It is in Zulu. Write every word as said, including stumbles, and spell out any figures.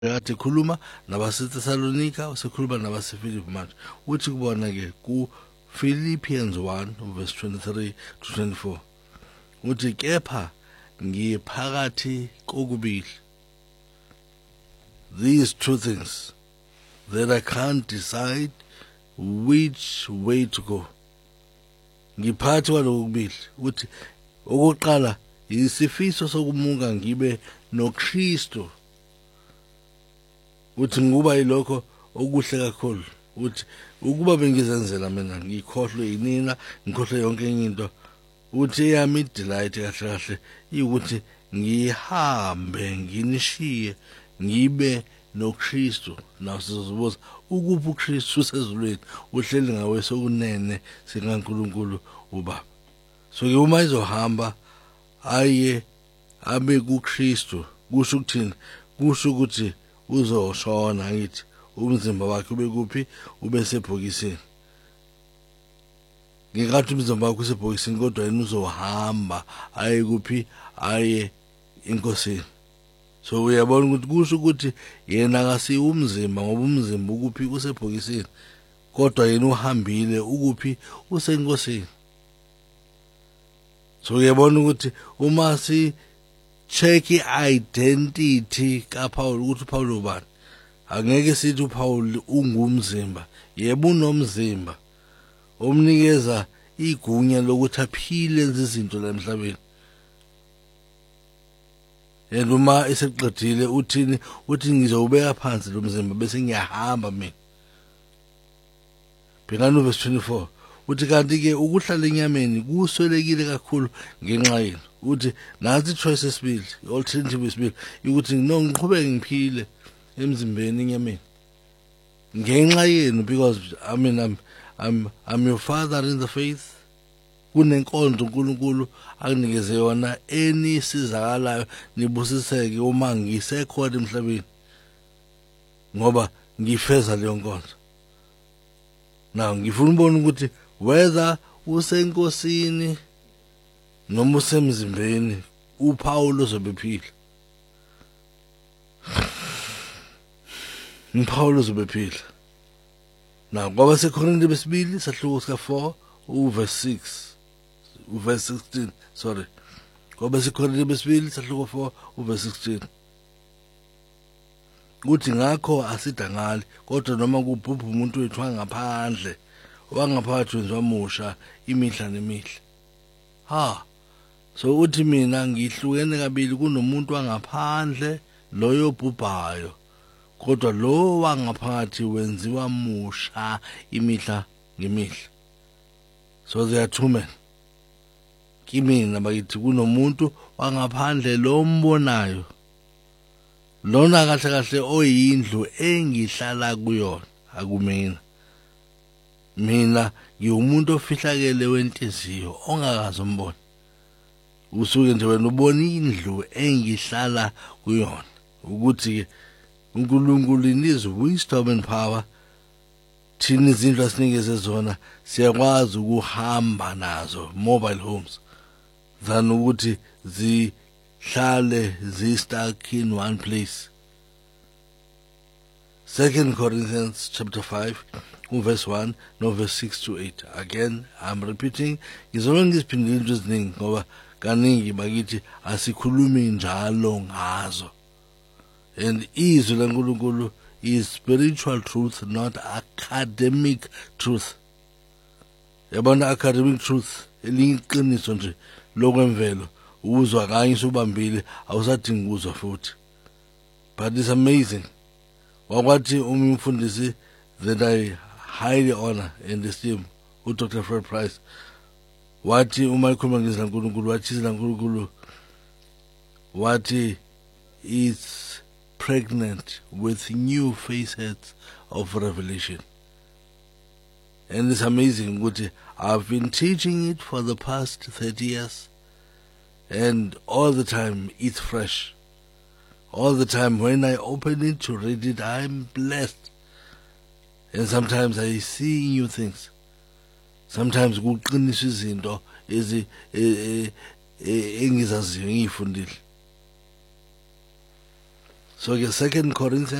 kade khuluma nabaseThessalonika usekhuluma nabaseFilipi manje uthi kubona ke ku Philippians one verse twenty-three to twenty-four uthi kepha ngiphakathi kokubili, these two things, that I can't decide which way to go. Ngiphakathi kwaloko kubili uthi okokuqala isifiso sokumunga ngibe noKristu, uthi nguba yilokho okuhle kakhulu, uthi ukuba bengizenzela mina ngikhohlwe yinina ngikhohlwe yonke enye into, uthi yami delight kahle kahle ukuthi ngihambe nginishiye ngibe noKristu. Nawo sizobuza ukuphi uKristu usezulwini uhleli ngawe sokunene sikaNkulunkulu uBaba. So ke uma izohamba aye abe kuKristu kusho ukuthini? Kusho ukuthi uzoshona ngithi umzimba wakhe ube kuphi? Ube sebhokisini. Ngikathi umzimba wakhe usebhokisini kodwa yena uzohamba aye kuphi? Aye enkosini. So uyabona ukuthi kusho ukuthi yena akasi umzimba ngoba umzimba ukuphi? Usebhokisini. Kodwa yena uhambile ukuphi? Usenkosini. So uyabona ukuthi uma si check identity kaPaul ukuthi uPaul ubani, angeke sithi uPaul ungumzimba. Yebo unomzimba omnikeza igunya lokuthi aphile izinto la emhlabeni. And uma eseqedile uthini? Uthi ngizobeka phansi lo mzimba bese ngiyahamba mina. Bhekana verse twenty-four uthi kanti ke ukuhlala enyameni kuswelekile kakhulu ngenxa yenu. Uthi nathi choice esibili, alternative esibili ukuthi no ngiqhubeke ngiphile emzimbeni enyameni ngenxa yenu, because I mean I'm I'm I'm your father in the faith. Kunenkonzo uNkulunkulu akunikeze yona enisizakalayo nibusiseke uma ngisekhona emhlabeni ngoba ngifeza leyo nkonzo. Now ngifuna ubone ukuthi whether usenkosini noma usemzimbeni uPaul uzobephila. uPaul uzobephila. Now ngoba seKorinte besibili sahluko sika four uverse six uverse sixteen, sorry, ngoba seKorinte besibili sahluko four uverse sixteen kuthi ngakho asidangali kodwa noma kubhubha umuntu wethu ngaphandle wangaphakathi wenziwa musha imihla nemihla. Ha, so uthi mina ngihlukene kabili, kunomuntu wangaphandle loyo obhubhayo kodwa lo wangaphakathi wenziwa musha imihla ngemihla. So there are two men. Kimina bakithi kunomuntu wangaphandle lo mbonayo, lona kahle kahle oyindlu engihlala kuyona, akumina. Mina ngiwumuntu ofihlakele wenhliziyo ongakazi umbone. Usuke nje wena ubona indlu engihlala kuyona, ukuthi ke uNkulunkulu inikeza wisdom and power. Thina izindlu asinikeze zona siyakwazi ukuhamba nazo, mobile homes, than ukuthi zihlale zi-stuck in one place. Second Corinthians chapter five verse one no verse six to eight. Again I'm repeating, ngizolo ngiziphindile into eziningi ngoba kaningi bakithi asikhulumi njalo ngazo. And izwi laNkulunkulu is spiritual truth, not academic truth. Yabona academic truth eliqiniso nje lokwemvelo uzwa kanye usubambile awusadingi ukuzwa futhi. But it's amazing wakwathi umfundisi that I highly honor and esteem, uDoctor Fred Price, wathi uma ikhuluma ngezwi laNkulunkulu wathi izwi laNkulunkulu wathi it's pregnant with new facets of revelation. And it's amazing ukuthi I've been teaching it for the past thirty years and all the time it's fresh. All the time when I open it to read it, I'm blessed. And sometimes I see new things. Sometimes kuqiniswa izinto ezi engizaziyo ngifundile. So ke second Corinthians